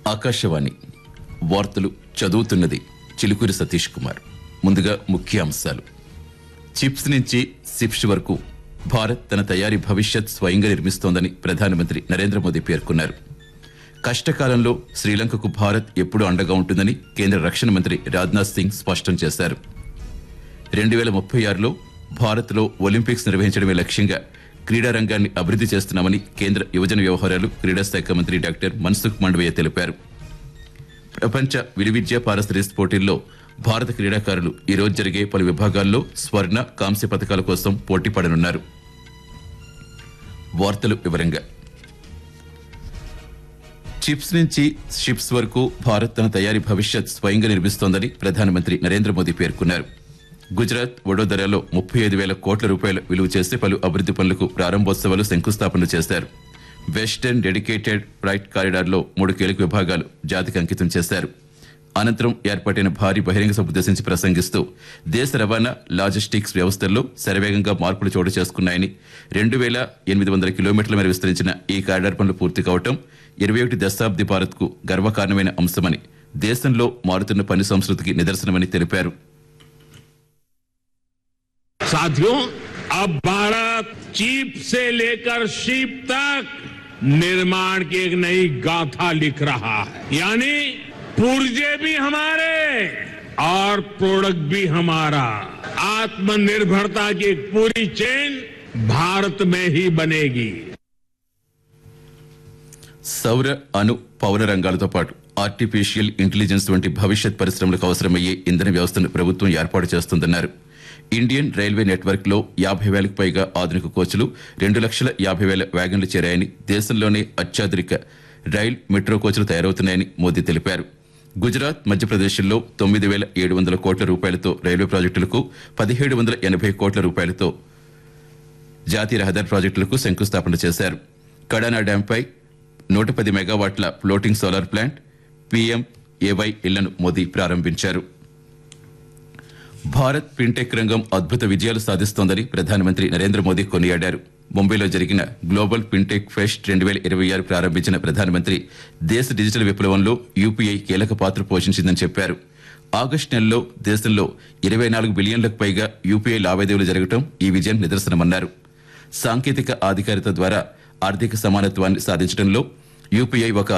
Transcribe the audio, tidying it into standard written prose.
ఆకాశవాణి వార్తలు చదువుతున్నది చిలుకూరి సతీష్ కుమార్. ముందుగా ముఖ్య అంశాలు. చిప్స్ నుంచి సిప్స్ వరకు భారత్ తన తయారీ భవిష్యత్ స్వయంగా నిర్మిస్తోందని ప్రధానమంత్రి నరేంద్ర మోదీ పేర్కొన్నారు. కష్టకాలంలో శ్రీలంకకు భారత్ ఎప్పుడూ అండగా ఉంటుందని కేంద్ర రక్షణ మంత్రి రాజ్నాథ్ సింగ్ స్పష్టం చేశారు. 2036లో భారత్లో ఒలింపిక్స్ నిర్వహించడమే లక్ష్యంగా క్రీడా రంగాన్ని అభివృద్ధి చేస్తున్నామని కేంద్ర యువజన వ్యవహారాలు క్రీడా శాఖ మంత్రి డాక్టర్ మన్సుఖ్ మాండవీయ తెలిపారు. ప్రపంచ విలువిద్యా పారస్ పోటీల్లో భారత క్రీడాకారులు ఈ రోజు జరిగే పలు విభాగాల్లో స్వర్ణ, కాంస్య పథకాల కోసం పోటీ పడనున్నారు. వార్తలు వివరంగా. చిప్స్ నుంచి షిప్స్ వరకు భారత్ తన తయారీ భవిష్యత్ స్వయంగా నిర్మిస్తోందని ప్రధానమంత్రి నరేంద్ర మోదీ పేర్కొన్నారు. గుజరాత్ వడోదరాలో 35,000 కోట్ల రూపాయల విలువ చేసే పలు అభివృద్ధి పనులకు ప్రారంభోత్సవాలు శంకుస్థాపనలు చేశారు. వెస్టర్న్ డెడికేటెడ్ ఫ్రైట్ కారిడార్లో 3 కీలక విభాగాలు జాతికి అంకితం చేశారు. అనంతరం ఏర్పాటైన భారీ బహిరంగ సభ ఉద్దేశించి ప్రసంగిస్తూ దేశ రవాణా లాజిస్టిక్స్ వ్యవస్థల్లో శరవేగంగా మార్పులు చోటు చేసుకున్నాయని, 2,800 కిలోమీటర్ల మేర విస్తరించిన ఈ కారిడార్ పనులు పూర్తి కావడం 21 దశాబ్ది భారత్కు గర్వకారణమైన అంశమని, దేశంలో మారుతున్న పని సంస్కృతికి నిదర్శనమని తెలిపారు. साथियों, अब भारत चिप से लेकर शिप तक निर्माण की एक नई गाथा लिख रहा है. यानी पुर्जे भी हमारे और प्रोडक्ट भी हमारा. आत्मनिर्भरता की एक पूरी चेन भारत में ही बनेगी. సౌర, అణు, పౌర రంగాలతో పాటు ఆర్టిఫిషియల్ ఇంటెలిజెన్స్ వంటి భవిష్యత్ పరిశ్రమలకు అవసరమయ్యే ఇంధన వ్యవస్థను ప్రభుత్వం ఏర్పాటు చేస్తుందన్నారు. ఇండియన్ రైల్వే నెట్వర్క్ లో 50,000కు పైగా ఆధునిక కోచ్లు, 2,50,000 వ్యాగన్లు చేరాయని, దేశంలోనే అత్యాధునిక రైల్, మెట్రో కోచ్లు తయారవుతున్నాయని మోదీ తెలిపారు. గుజరాత్, మధ్యప్రదేశ్లో 9,700 కోట్ల రూపాయలతో రైల్వే ప్రాజెక్టులకు, 1,780 కోట్ల రూపాయలతో జాతీయ రహదారి ప్రాజెక్టులకు శంకుస్థాపన చేశారు. కడానా డ్యాంపై 110 మెగావాట్ల ఫ్లోటింగ్ సోలార్ ప్లాంట్, PMAY ఇళ్లను మోదీ ప్రారంభించారు. భారత్ ఫిన్టెక్ రంగం అద్భుత విజయాలు సాధిస్తోందని ప్రధానమంత్రి నరేంద్ర మోదీ కొనియాడారు. ముంబైలో జరిగిన గ్లోబల్ ఫిన్టెక్ ఫెస్ట్ 2026 ప్రారంభించిన ప్రధానమంత్రి దేశ డిజిటల్ విప్లవంలో యూపీఐ కీలక పాత్ర పోషించిందని చెప్పారు. ఆగస్టు నెలలో దేశంలో 24 బిలియన్లకు పైగా యూపీఐ లావాదేవీలు జరగడం ఈ విజయం నిదర్శనమన్నారు. సాంకేతిక ఆధికారిత ద్వారా ఆర్థిక సమానత్వాన్ని సాధించడంలో యూపీఐ ఒక